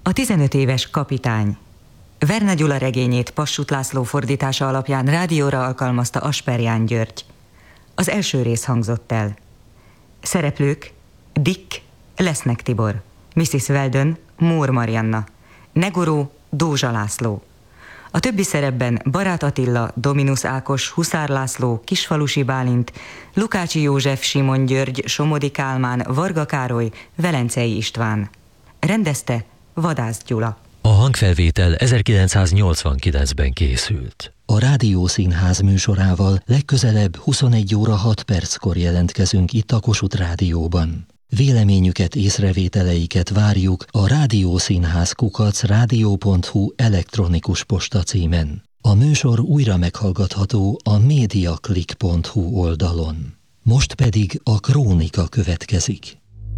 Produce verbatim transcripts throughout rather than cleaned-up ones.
A tizenöt éves kapitány. Verne Gyula regényét Passut László fordítása alapján rádióra alkalmazta Asperján György. Az első rész hangzott el. Szereplők: Dick, Lesznek Tibor, missziz Weldon, Mór Marianna, Negoró, Dózsa László. A többi szerepben Barát Attila, Dominus Ákos, Huszár László, Kisfalusi Bálint, Lukácsi József, Simon György, Somodi Kálmán, Varga Károly, Velencei István. Rendezte Vadász Gyula. A hangfelvétel ezerkilencszáznyolcvankilencben készült. A Rádiószínház műsorával legközelebb huszonegy óra hat perckor jelentkezünk itt a Kossuth Rádióban. Véleményüket, észrevételeiket várjuk a rádiószínház kukac rádió pont hu elektronikus posta címen. A műsor újra meghallgatható a mediaclick pont hu oldalon. Most pedig a krónika következik.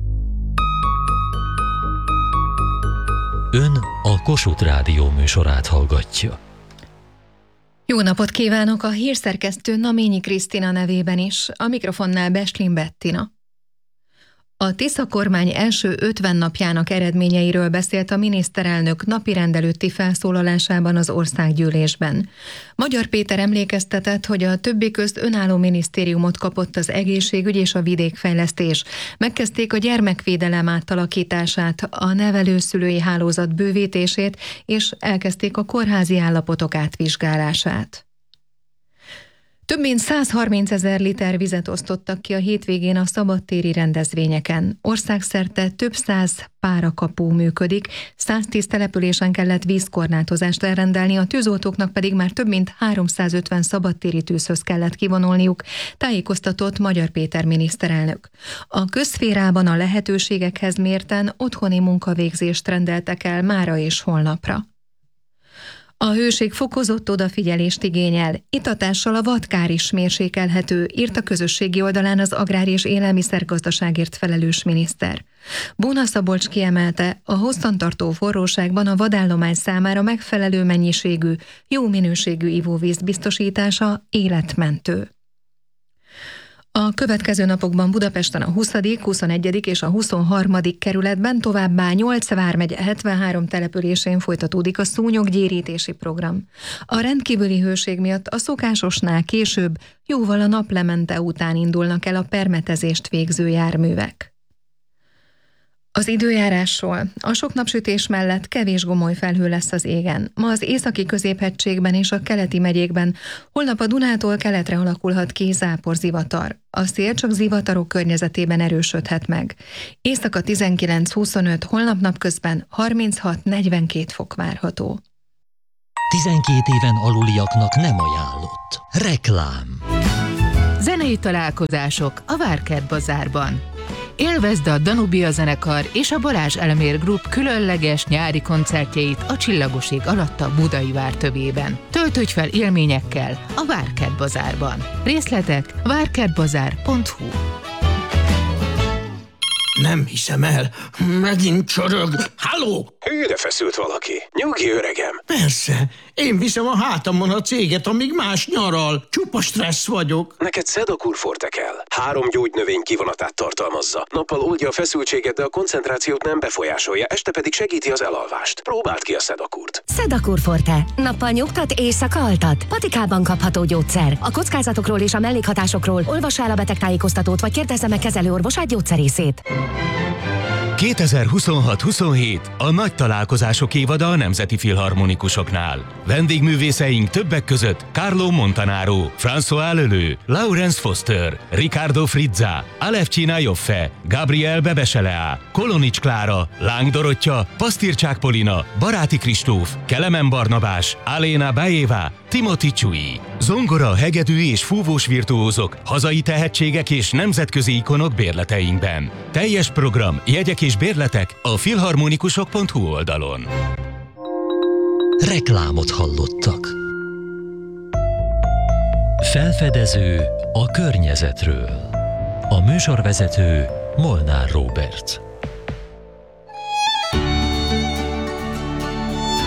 Ön a Kossuth Rádió műsorát hallgatja. Jó napot kívánok a hírszerkesztő Naményi Krisztina nevében is, a mikrofonnál Beslin Bettina. A Tisza kormány első ötven napjának eredményeiről beszélt a miniszterelnök napirendelőtti felszólalásában az országgyűlésben. Magyar Péter emlékeztetett, hogy a többi közt önálló minisztériumot kapott az egészségügy és a vidékfejlesztés. Megkezdték a gyermekvédelem átalakítását, a nevelőszülői hálózat bővítését, és elkezdték a kórházi állapotok átvizsgálását. Több mint százharmincezer liter vizet osztottak ki a hétvégén a szabadtéri rendezvényeken. Országszerte több száz párakapu működik, száztíz településen kellett vízkorlátozást elrendelni, a tűzoltóknak pedig már több mint háromszázötven szabadtéri tűzhöz kellett kivonulniuk, tájékoztatott Magyar Péter miniszterelnök. A közszférában a lehetőségekhez mérten otthoni munkavégzést rendeltek el mára és holnapra. A hőség fokozott odafigyelést igényel, itatással a vadkár is mérsékelhető, írt a közösségi oldalán az agrár- és élelmiszergazdaságért felelős miniszter. Bóna Szabolcs kiemelte, a hosszantartó forróságban a vadállomány számára megfelelő mennyiségű, jó minőségű ivóvíz biztosítása életmentő. A következő napokban Budapesten a huszadik, huszonegyedik és a huszonharmadik kerületben, továbbá nyolc vármegye hetvenhárom településén folytatódik a szúnyoggyérítési program. A rendkívüli hőség miatt a szokásosnál később, jóval a naplemente után indulnak el a permetezést végző járművek. Az időjárásról. A sok napsütés mellett kevés gomoly felhő lesz az égen. Ma az északi középhegységben és a keleti megyékben, holnap a Dunától keletre alakulhat ki záporzivatar. A szél csak zivatarok környezetében erősödhet meg. Éjszaka tizenkilenc-huszonöt, holnap napközben harminchat-negyvenkét fok várható. tizenkét éven aluliaknak nem ajánlott. Reklám. Zenei találkozások a Várkert Bazárban. Élvezd a Danubia zenekar és a Balázs Elmér Group különleges nyári koncertjeit a Csillagos ég alatt a Budai vár tövében. Töltődj fel élményekkel a Várkert Bazárban. Részletek várkertbazár pont hu. Nem hiszem el, megint csorog. Halló! Hűre feszült valaki. Nyugi, öregem. Persze, én viszem a hátamon a céget, amíg más nyaral. Csupa stressz vagyok. Neked Sedakur Forte kell. Három gyógynövény kivonatát tartalmazza. Nappal oldja a feszültséget, de a koncentrációt nem befolyásolja, este pedig segíti az elalvást. Próbáld ki a Sedakurt. Sedakur Forte. Nappal nyugtat, éjszaka altat. Patikában kapható gyógyszer. A kockázatokról és a mellékhatásokról olvas el a betegtájékoztatót, vagy kérdezze meg kezelőorvosát, gyógyszerészét. kétezer-huszonhat huszonhét a nagy találkozások évada a Nemzeti Filharmonikusoknál. Vendégművészeink többek között Carlo Montanaro, François Leleu, Laurence Foster, Ricardo Frizza, Alevcsina Joffe, Gabriel Bebeselea, Kolonics Klára, Láng Dorottya, Pasztircsák Polina, Baráti Kristóf, Kelemen Barnabás, Aléna Bajeva, Timothy Csui. Zongora, hegedű és fúvós virtuózok, hazai tehetségek és nemzetközi ikonok bérleteinkben. Teljes program, jegyek és bérletek a filharmonikusok pont hu oldalon. Reklámot hallottak. Felfedező a környezetről. A műsorvezető Molnár Róbert.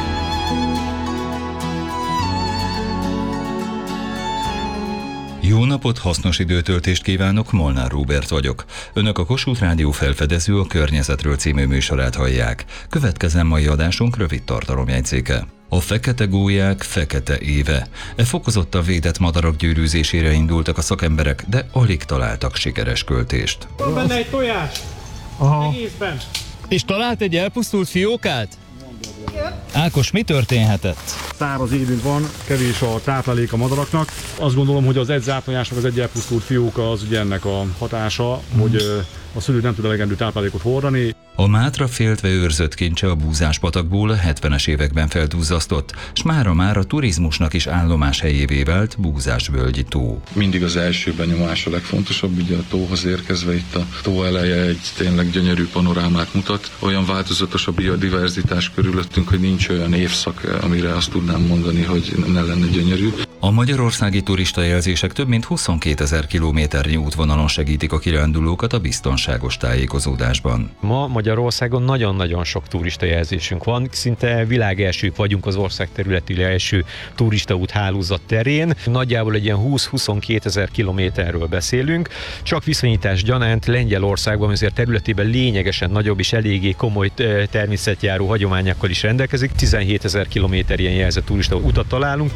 Jó napot, hasznos időtöltést kívánok, Molnár Róbert vagyok. Önök a Kossuth Rádió Felfedező a Környezetről című műsorát hallják. Következzen mai adásunk rövid tartalomjegyzéke. A fekete gólyák fekete éve. E fokozottan védett madarak gyűrűzésére indultak a szakemberek, de alig találtak sikeres költést. Van benne egy tojás. Aha. Egészben. És talált egy elpusztult fiókát? Ákos, mi történhetett? Száraz évünk van, kevés a táplálék a madaraknak. Azt gondolom, hogy az egy zárt tojásnak az egy elpusztult fióka az ugye ennek a hatása, hmm. hogy a szülő nem tud elegendő táplálékot hordani. A Mátra féltve őrzött kincse a Búzáspatakból a hetvenes években felduzzasztott, s mára-már a turizmusnak is állomáshelyévé vált Búzásvölgyi tó. Mindig az első benyomás a legfontosabb, ugye a tóhoz érkezve itt a tó eleje egy tényleg gyönyörű panorámát mutat. Olyan változatos a biodiverzitás körülöttünk, hogy nincs olyan évszak, amire azt tudnám mondani, hogy ne lenne gyönyörű. A magyarországi turistajelzések több mint huszonkétezer kilométernyi útvonalon segítik a kirándulókat a biztonságos tájékozódásban. Ma Magyarországon nagyon-nagyon sok turistajelzésünk van, szinte világelsők vagyunk az ország területi első turistaút hálózat terén. Nagyjából egy ilyen húsz-huszonkétezer kilométerről beszélünk, csak viszonyítás gyanánt Lengyelországban azért területében lényegesen nagyobb és eléggé komoly természetjáró hagyományokkal is rendelkezik. tizenhétezer kilométer ilyen jelzett turista utat találunk.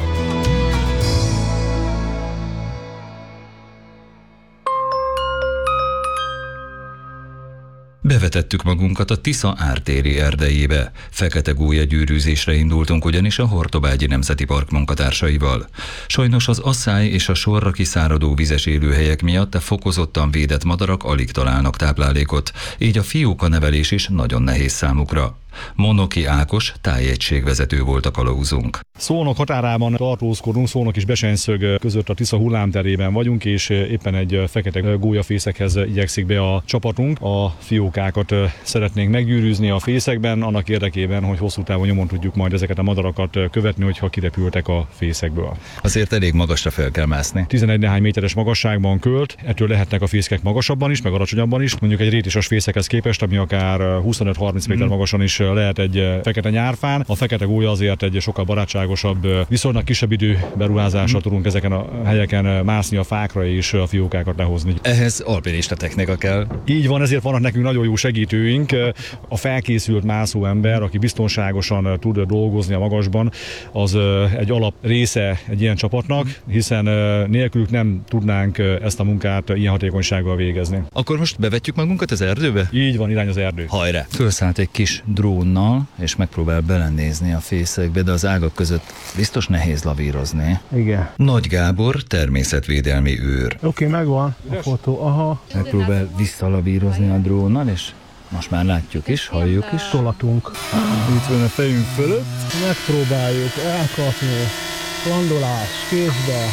Bevetettük magunkat a Tisza ártéri erdejébe. Fekete gólya gyűrűzésre indultunk ugyanis a Hortobágyi Nemzeti Park munkatársaival. Sajnos az asszály és a sorra kiszáradó vizes élőhelyek miatt a fokozottan védett madarak alig találnak táplálékot, így a fiókanevelés is nagyon nehéz számukra. Monoki Ákos tájegységvezető volt a kalauzunk. Szónok határában tartózkodunk, Szónok és Besenyszög között a Tisza hullámterében vagyunk, és éppen egy fekete gólyafészekhez igyekszik be a csapatunk. A fiókákat szeretnénk meggyűrűzni a fészekben, annak érdekében, hogy hosszú távon nyomon tudjuk majd ezeket a madarakat követni, hogyha kirepültek a fészekből. Azért elég magasra fel kell mászni. tizenegy néhány méteres magasságban költ, ettől lehetnek a fészkek magasabban is, meg alacsonyabban is. Mondjuk egy rétisas fészekhez képest, ami akár huszonöt-harminc méter magasan is lehet egy fekete nyárfán. A fekete gólya azért egy sokkal barátságosabb, viszonylag kisebb időberuházással tudunk ezeken a helyeken mászni a fákra és a fiókákat lehozni. Ehhez alpinista technika kell. Így van, ezért vannak nekünk nagyon jó segítőink. A felkészült mászó ember, aki biztonságosan tud dolgozni a magasban, az egy alap része egy ilyen csapatnak, hiszen nélkülük nem tudnánk ezt a munkát ilyen hatékonysággal végezni. Akkor most bevetjük magunkat az erdőbe? Így van, irány az erdő. Hajrá! Fölszállt egy kis drónnal, és megpróbál belenézni a fészekbe, de az ágak között biztos nehéz lavírozni. Igen. Nagy Gábor természetvédelmi őr. Oké, okay, megvan a fotó, aha. Megpróbál visszalavírozni a drónnal, és most már látjuk is, halljuk is. Tolatunk. Itt van a fejünk fölött. Megpróbáljuk elkapni. Landolás, kézbe.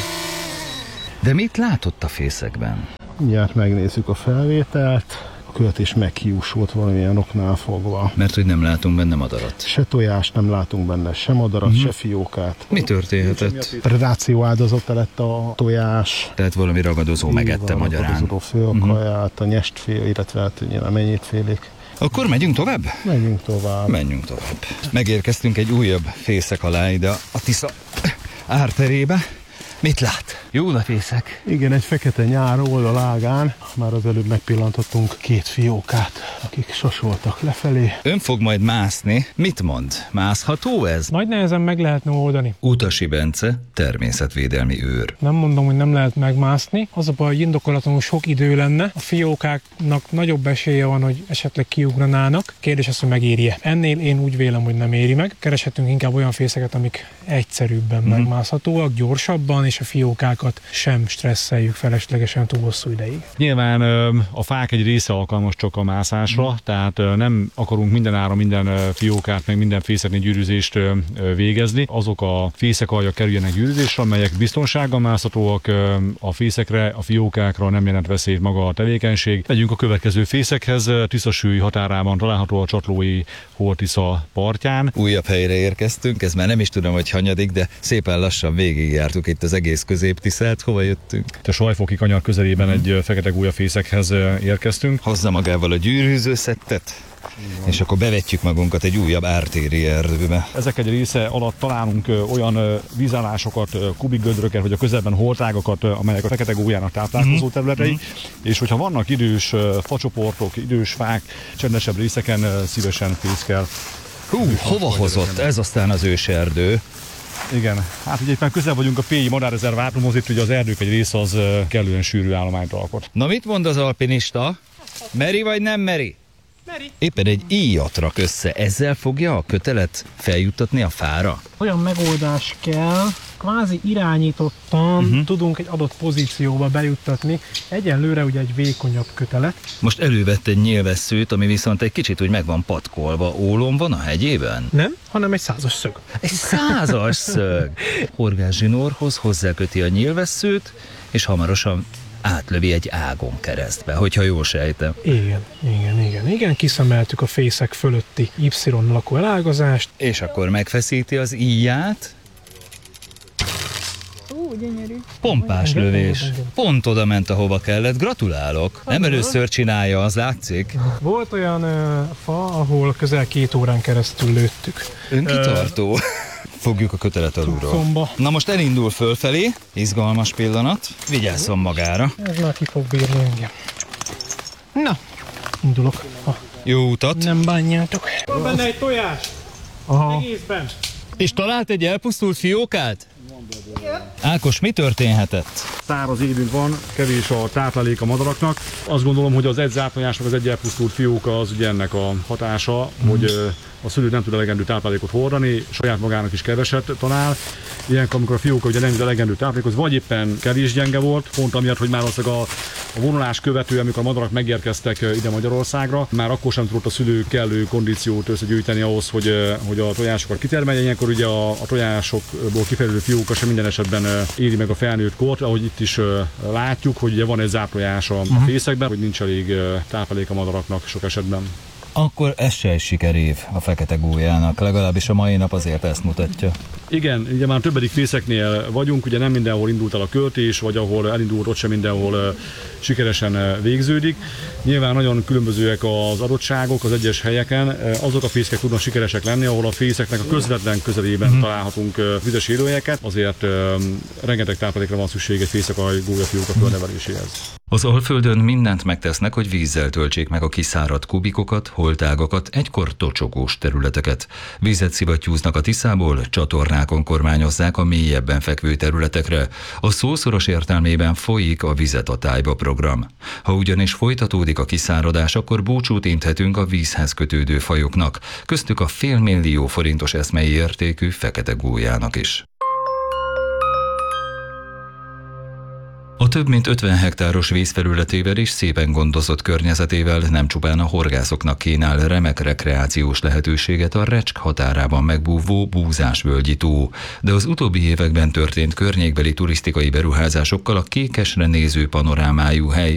De mit látott a fészekben? Mindjárt megnézzük a felvételt. A költ is meghiúsult valamilyen oknál fogva. Mert hogy nem látunk benne madarat. Se tojást nem látunk benne, se madarat, mm-hmm. se fiókát. Mi történhetett? Predáció áldozata lett a tojás. Tehát valami ragadozó Így megette van, magyarán. Ragadozó főakaját, mm-hmm. a nyestfél, illetve hát nyilván mennyit félik. Akkor megyünk tovább? Menjünk tovább. Menjünk tovább. Megérkeztünk egy újabb fészek alá ide a Tisza árterébe. Mit lát? Jó a fészek. Igen, egy fekete nyár oldalágán már az előbb megpillantottunk két fiókát, akik sasoltak lefelé. Ön fog majd mászni. Mit mond? Mászható ez? Nagy nehezen meg lehetne oldani. Utasi Bence, természetvédelmi őr. Nem mondom, hogy nem lehet megmászni. Az a baj, hogy indokolatlanul sok idő lenne. A fiókáknak nagyobb esélye van, hogy esetleg kiugranának. Kérdés az, hogy megéri-e. Ennél én úgy vélem, hogy nem éri meg. Kereshetünk inkább olyan fészeket, amik egyszerűbben mm-hmm. megmászhatóak, gyorsabban, és a fiókákat sem stresszeljük feleslegesen túl hosszú ideig. Nyilván a fák egy része alkalmas csak a mászásra, mm. tehát nem akarunk mindenáron minden fiókát, meg minden fészeknél gyűrűzést végezni. Azok a fészekaljak kerüljenek gyűrűzésre, amelyek biztonsággal mászhatóak, a fészekre, a fiókákra nem jelent veszélyt maga a tevékenység. Megyünk a következő fészekhez, Tiszasúly határában található a Csatlói Hol-Tisza partján. Újabb helyre érkeztünk, ez már nem is tudom, hogy hanyadik, de szépen lassan végigjártuk itt az egész Közép-Tiszát, hova jöttünk? A Sajfoki kanyar közelében egy fekete gólyafészekhez érkeztünk. Hozza magával a gyűrűzőszettet, és akkor bevetjük magunkat egy újabb ártéri erdőbe. Ezek egy része alatt találunk olyan vízállásokat, kubikgödröket, vagy a közelben holtágakat, amelyek a fekete gólyának táplálkozó területei, uh-huh. és hogyha vannak idős facsoportok, idős fák, csendesebb részeken szívesen fészkel. Hú, hova hozott? Ez aztán az őserdő. Igen, hát ugye itt közel vagyunk a Péi madárrezervátumhoz, itt ugye az erdők egy része az kellően sűrű állományt alkot. Na mit mond az alpinista? Meri vagy nem meri? Meri. Éppen egy íjat rak össze, ezzel fogja a kötelet feljuttatni a fára? Olyan megoldás kell, kvázi irányítottan uh-huh. tudunk egy adott pozícióba bejuttatni, egyenlőre ugye egy vékonyabb kötelet. Most elővett egy nyilvesszőt, ami viszont egy kicsit úgy meg van patkolva. Ólom van a hegyében? Nem, hanem egy százas szög. Egy százas szög! Horgász zsinórhoz hozzáköti a nyilvesszőt, és hamarosan átlövi egy ágon keresztbe, hogyha jól sejtem. Igen, igen, igen, igen, kiszemeltük a fészek fölötti Y lakó elágazást. És akkor megfeszíti az íját. Ó, gyönyörű. Pompás lövés. Pont oda ment, ahova kellett. Gratulálok. Nem először csinálja, az látszik. Volt olyan uh, fa, ahol közel két órán keresztül lőttük. Önkitartó. Uh, Fogjuk a kötelet alulról. Szomba. Na most elindul fölfelé. Izgalmas pillanat. Vigyázzon magára. Ez már ki fog bírni engem. Na, indulok. Ha. Jó utat. Nem bánjátok. Van benne egy tojás. Aha. Egészben. És talált egy elpusztult fiókát? Ákos, mi történhetett? Száraz évünk van, kevés a táplálék a madaraknak. Azt gondolom, hogy az egy zártojásnak az egy elpusztult fióka az ugye ennek a hatása, mm. hogy a szülő nem tud elegendő táplálékot hordani, saját magának is keveset talál. Ilyenkor, amikor a fióka ugye nem tud elegendő táplálékot, vagy éppen kevés gyenge volt, pont amiatt, hogy már az a, a vonulás követő, amikor a madarak megérkeztek ide Magyarországra, már akkor sem tudott a szülő kellő kondíciót összegyűjteni ahhoz, hogy, hogy a tojásokat kitermelje. Ilyenkor ugye a, a tojásokból kifejlődő fióka sem minden esetben éri meg a felnőtt kort, ahogy itt is látjuk, hogy ugye van egy zártojás a uh-huh. fészekben, hogy nincs elég táplálék a madaraknak sok esetben. Akkor ez se egy sikerév a fekete gólyának, legalábbis a mai nap azért ezt mutatja. Igen, ugye már többedik fészeknél vagyunk, ugye nem mindenhol indult el a költés, vagy ahol elindult, ott sem mindenhol uh, sikeresen uh, végződik. Nyilván nagyon különbözőek az adottságok az egyes helyeken. Uh, azok a fészkek tudnak sikeresek lenni, ahol a fészeknek a közvetlen közelében mm-hmm. találhatunk uh, vizes élőhelyeket, azért uh, rengeteg táplálékra van szükség egy fészekaj gólyafióka fölneveléséhez. Az Alföldön mindent megtesznek, hogy vízzel töltsék meg a kiszáradt kubikokat, holtágakat, egykor tocsogós területeket. Vizet szivattyúznak a Tiszából, csatornákon kormányozzák a mélyebben fekvő területekre. A szószoros értelmében folyik a Vizet a tájba program. Ha ugyanis folytatódik a kiszáradás, akkor búcsút inthetünk a vízhez kötődő fajoknak, köztük a félmillió forintos eszmei értékű fekete gólyának is. A több mint ötven hektáros vízfelületével és szépen gondozott környezetével nem csupán a horgászoknak kínál remek rekreációs lehetőséget a Recsk határában megbúvó Búzásvölgyi tó, de az utóbbi években történt környékbeli turisztikai beruházásokkal a kékesre néző panorámájú hely